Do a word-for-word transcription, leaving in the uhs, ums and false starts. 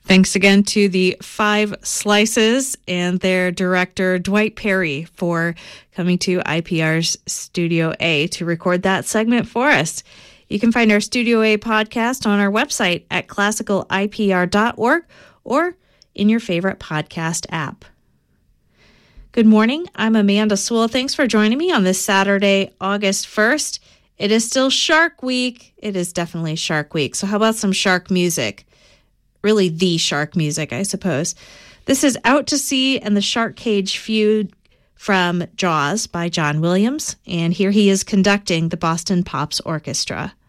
Thanks again to the Five Slices and their director, Dwight Perry, for coming to I P R's Studio A to record that segment for us. You can find our Studio A podcast on our website at classical I P R dot org or in your favorite podcast app. Good morning. I'm Amanda Sewell. Thanks for joining me on this Saturday, August first. It is still Shark Week. It is definitely Shark Week. So how about some shark music? Really the shark music, I suppose. This is Out to Sea and the Shark Cage Fugue from Jaws by John Williams. And here he is conducting the Boston Pops Orchestra.